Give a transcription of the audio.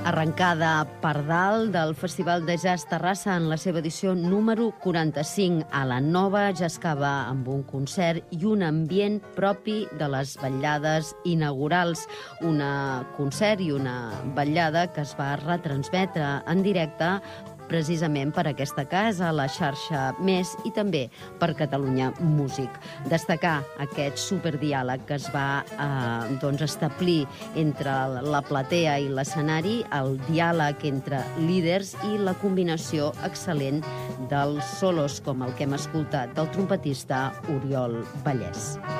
Arrencada per dalt del Festival de Jazz Terrassa en la seva edició número 45. A la Nova ja es acaba amb un concert i un ambient propi de les vetllades inaugurals. Un concert i una vetllada que es va retransmetre en directe precisament per aquesta casa, la xarxa Més i també per Catalunya Músic. Destacar aquest superdiàleg que es va establir entre la platea i l'escenari, el diàleg entre líders i la combinació excel·lent dels solos, com el que hem escoltat del trompetista Oriol Vallès.